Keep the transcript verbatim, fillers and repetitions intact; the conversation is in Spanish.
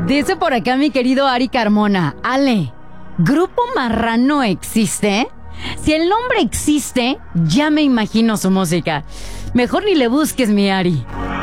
Dice por acá mi querido Ari Carmona. Ale, ¿Grupo Marrano existe? Si el nombre existe, ya me imagino su música. Mejor ni le busques, mi Ari.